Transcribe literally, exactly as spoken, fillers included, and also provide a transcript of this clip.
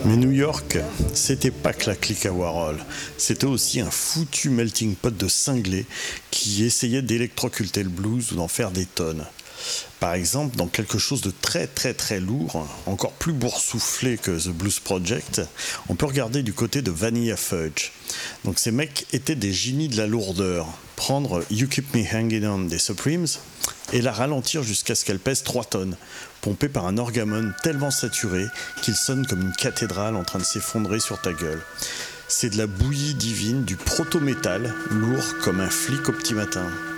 Mais New York, c'était pas que la clique à Warhol, c'était aussi un foutu melting pot de cinglés qui essayaient d'électrocuter le blues ou d'en faire des tonnes. Par exemple, dans quelque chose de très très très lourd, encore plus boursouflé que The Blues Project, on peut regarder du côté de Vanilla Fudge. Donc ces mecs étaient des génies de la lourdeur. Prendre You Keep Me Hanging On des Supremes et la ralentir jusqu'à ce qu'elle pèse trois tonnes, pompée par un orgamon tellement saturé qu'il sonne comme une cathédrale en train de s'effondrer sur ta gueule. C'est de la bouillie divine, du proto-métal, lourd comme un flic au petit matin.